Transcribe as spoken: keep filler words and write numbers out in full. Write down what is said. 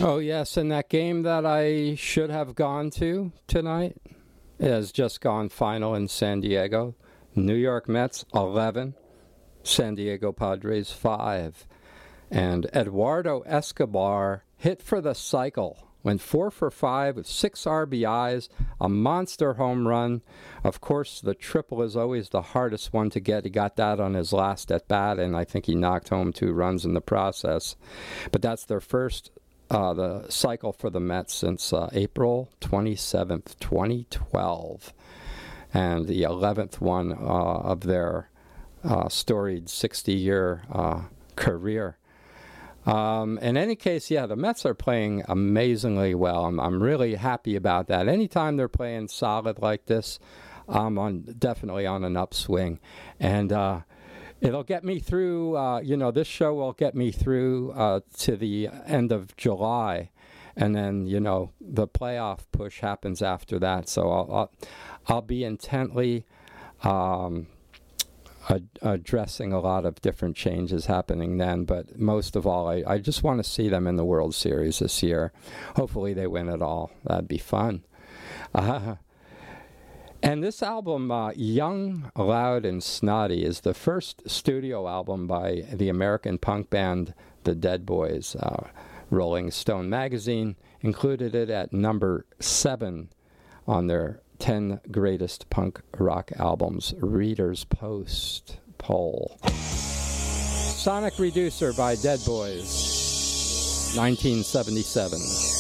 Oh, yes, and that game that I should have gone to tonight has just gone final in San Diego. New York Mets, eleven. San Diego Padres, five. And Eduardo Escobar hit for the cycle. Went four for five with six R B Is, a monster home run. Of course, the triple is always the hardest one to get. He got that on his last at-bat, and I think he knocked home two runs in the process. But that's their first uh, the cycle for the Mets since uh, April twenty-seventh, twenty twelve. And the eleventh one uh, of their uh, storied sixty-year uh, career. Um, in any case, yeah, the Mets are playing amazingly well. I'm, I'm really happy about that. Anytime they're playing solid like this, I'm on definitely on an upswing. And uh, it'll get me through, uh, you know, this show will get me through uh, to the end of July. And then, you know, the playoff push happens after that. So I'll, I'll, I'll be intently um, ad- addressing a lot of different changes happening then. But most of all, I, I just want to see them in the World Series this year. Hopefully they win it all. That'd be fun. Uh, and this album, uh, Young, Loud, and Snotty, is the first studio album by the American punk band The Dead Boys. Uh, Rolling Stone magazine included it at number seven on their ten greatest punk rock albums Reader's Post poll. Sonic Reducer by Dead Boys, nineteen seventy-seven.